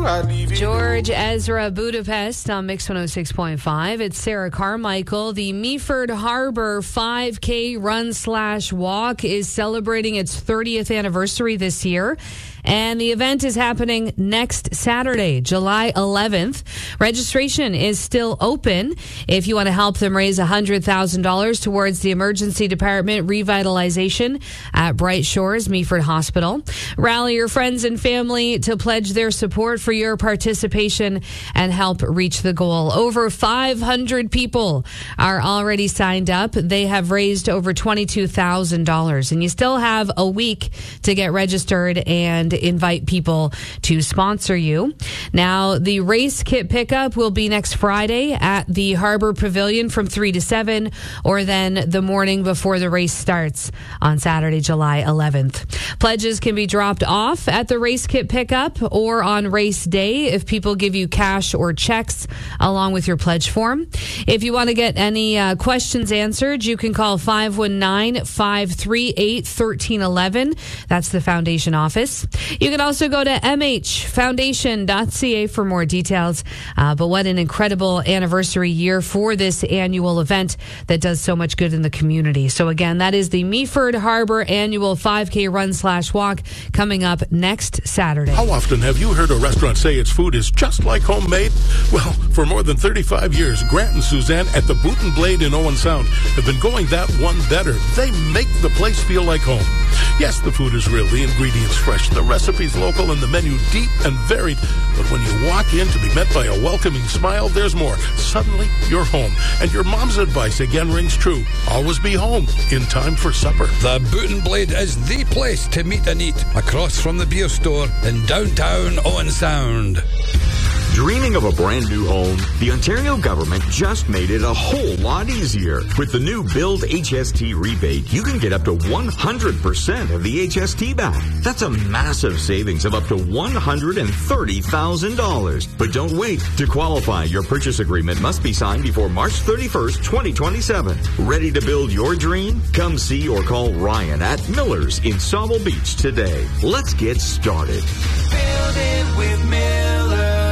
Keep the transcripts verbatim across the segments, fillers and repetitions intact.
George Ezra Budapest on Mix one oh six point five. It's Sarah Carmichael. The Meaford Harbor five K run slash walk is celebrating its thirtieth anniversary this year. And the event is happening next Saturday, July eleventh. Registration is still open if you want to help them raise one hundred thousand dollars towards the emergency department revitalization at Bright Shores Meaford Hospital. Rally your friends and family to pledge their support for your participation and help reach the goal. Over five hundred people are already signed up. They have raised over twenty-two thousand dollars, and you still have a week to get registered and invite people to sponsor you. Now, the race kit pickup will be next Friday at the Harbor Pavilion from three to seven, or then the morning before the race starts on Saturday, July eleventh. Pledges can be dropped off at the race kit pickup or on race day if people give you cash or checks along with your pledge form. If you want to get any uh, questions answered, you can call five one nine, five three eight, one three one one. That's the foundation office. You can also go to m h foundation dot c a for more details. Uh, but what an incredible anniversary year for this annual event that does so much good in the community. So again, that is the Meaford Harbor annual five K run slash walk coming up next Saturday. How often have you heard a restaurant say its food is just like homemade? Well, for more than thirty-five years, Grant and Suzanne at the Boot and Blade in Owen Sound have been going that one better. They make the place feel like home. Yes, the food is real, the ingredients fresh, the recipes local, and the menu deep and varied. But when you walk in to be met by a welcoming smile, there's more. Suddenly, you're home. And your mom's advice again rings true. Always be home in time for supper. The Boot and Blade is the place to meet and eat across from the beer store in downtown Owen Sound. Dreaming of a brand new home? The Ontario government just made it a whole lot easier. With the new Build H S T rebate, you can get up to one hundred percent of the H S T back. That's a massive savings of up to one hundred thirty thousand dollars. But don't wait. To qualify, your purchase agreement must be signed before March thirty-first, twenty twenty-seven. Ready to build your dream? Come see or call Ryan at Miller's in Sauble Beach today. Let's get started. Build it with Miller.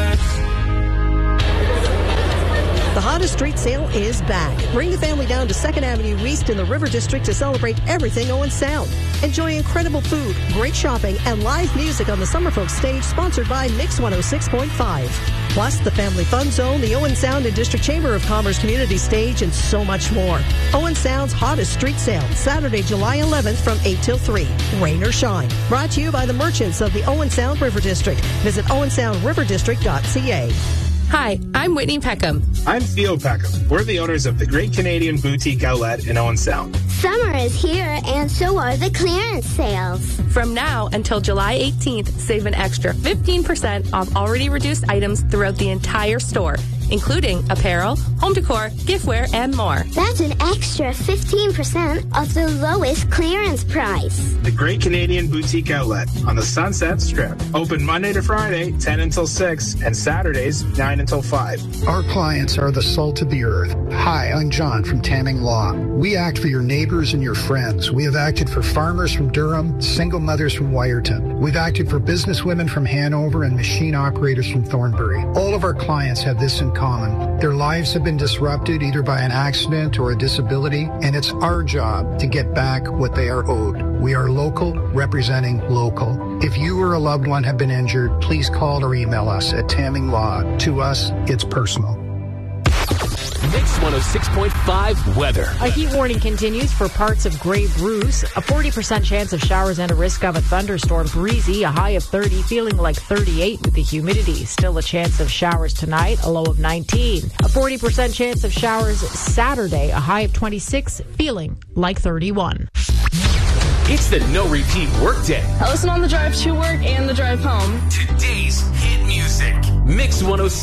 The hottest street sale is back. Bring the family down to second Avenue East in the River District to celebrate everything Owen Sound. Enjoy incredible food, great shopping, and live music on the Summerfolk stage, sponsored by Mix one oh six point five. Plus, the Family Fun Zone, the Owen Sound and District Chamber of Commerce Community Stage, and so much more. Owen Sound's hottest street sale, Saturday, July eleventh from eight till three. Rain or shine. Brought to you by the merchants of the Owen Sound River District. Visit owen sound river district dot c a. Hi, I'm Whitney Peckham. I'm Theo Peckham. We're the owners of the Great Canadian Boutique Outlet in Owen Sound. Summer is here, and so are the clearance sales. From now until July eighteenth, save an extra fifteen percent off already reduced items throughout the entire store, including apparel, home decor, giftware, and more. That's an extra fifteen percent of the lowest clearance price. The Great Canadian Boutique Outlet on the Sunset Strip. Open Monday to Friday, ten until six, and Saturdays, nine until five. Our clients are the salt of the earth. Hi, I'm John from Tanning Law. We act for your neighbors and your friends. We have acted for farmers from Durham, single mothers from Wyerton. We've acted for businesswomen from Hanover and machine operators from Thornbury. All of our clients have this in common. Their lives have been disrupted either by an accident or a disability, and it's our job to get back what they are owed. We are local, representing local. If you or a loved one have been injured, please call or email us at Tamming Law. To us, it's personal. Mix one oh six point five weather. A heat warning continues for parts of Grey Bruce. A forty percent chance of showers and a risk of a thunderstorm. Breezy, a high of thirty, feeling like thirty-eight with the humidity. Still a chance of showers tonight, a low of nineteen. A forty percent chance of showers Saturday, a high of twenty-six, feeling like thirty-one. It's the no repeat workday. I listen on the drive to work and the drive home. Today's hit music. Mix one oh six.